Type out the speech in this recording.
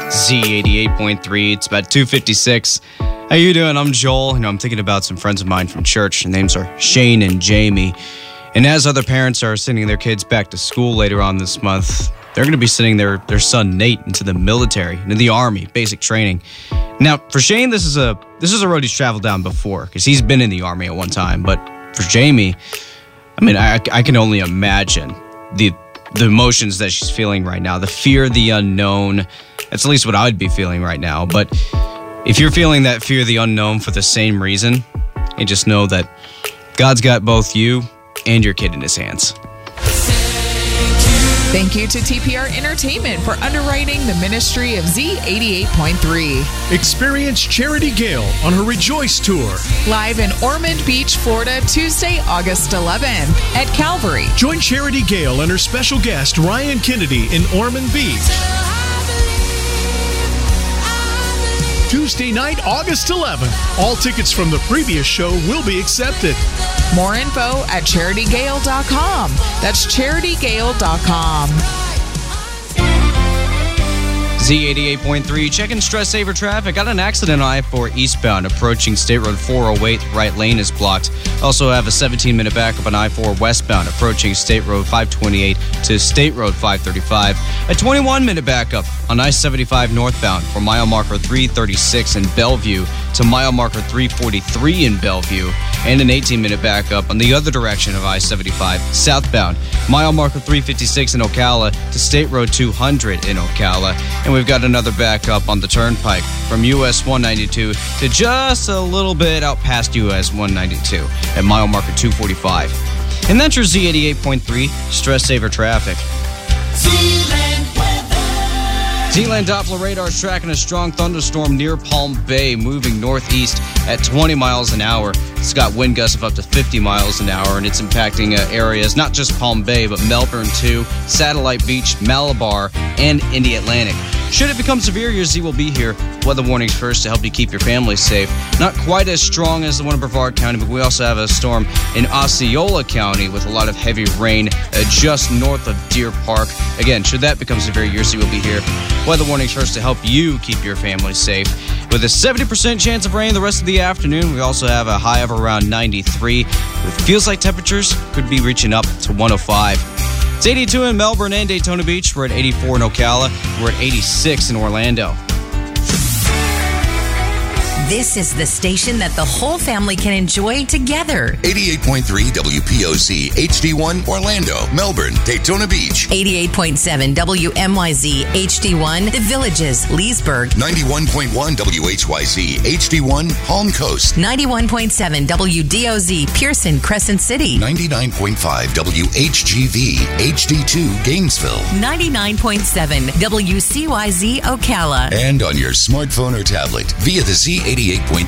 Z88.3. It's about 2:56. How you doing? I'm Joel. I'm thinking about some friends of mine from church. Their names are Shane and Jamie. And as other parents are sending their kids back to school later on this month, they're going to be sending their son Nate into the military, into the Army, basic training. Now, for Shane, this is a road he's traveled down before because he's been in the Army at one time. But for Jamie, I can only imagine the emotions that she's feeling right now, the fear of the unknown. That's at least what I would be feeling right now. But if you're feeling that fear of the unknown for the same reason, you just know that God's got both you and your kid in his hands. Thank you to TPR Entertainment for underwriting the ministry of Z88.3. Experience Charity Gale on her Rejoice Tour. Live in Ormond Beach, Florida, Tuesday, August 11th at Calvary. Join Charity Gale and her special guest, Ryan Kennedy, in Ormond Beach. Tuesday night, August 11th. All tickets from the previous show will be accepted. More info at CharityGale.com. That's CharityGale.com. Z88.3, checking stress saver traffic. Got an accident on I-4 eastbound approaching State Road 408. Right lane is blocked. Also have a 17-minute backup on I-4 westbound approaching State Road 528 to State Road 535. A 21-minute backup on I-75 northbound from mile marker 336 in Bellevue to mile marker 343 in Bellevue. And an 18-minute backup on the other direction of I-75 southbound, mile marker 356 in Ocala to State Road 200 in Ocala. And we've got another backup on the turnpike from US 192 to just a little bit out past US 192 at mile marker 245. And that's your Z88.3 stress saver traffic. Zealand Doppler radar is tracking a strong thunderstorm near Palm Bay, moving northeast at 20 miles an hour. It's got wind gusts of up to 50 miles an hour, and it's impacting areas not just Palm Bay, but Melbourne too, Satellite Beach, Malabar, and in the Atlantic. Should it become severe, your Z will be here. Weather warnings first to help you keep your family safe. Not quite as strong as the one in Brevard County, but we also have a storm in Osceola County with a lot of heavy rain just north of Deer Park. Again, should that become severe, your Z will be here. Weather warnings first to help you keep your family safe. With a 70% chance of rain the rest of the afternoon, we also have a high of around 93. With feels like temperatures could be reaching up to 105. It's 82 in Melbourne and Daytona Beach. We're at 84 in Ocala. We're at 86 in Orlando. This is the station that the whole family can enjoy together. 88.3 WPOC HD1 Orlando, Melbourne, Daytona Beach. 88.7 WMYZ HD1 The Villages, Leesburg. 91.1 WHYZ HD1 Palm Coast. 91.7 WDOZ Pearson, Crescent City. 99.5 WHGV HD2 Gainesville. 99.7 WCYZ Ocala. And on your smartphone or tablet via the Z88.3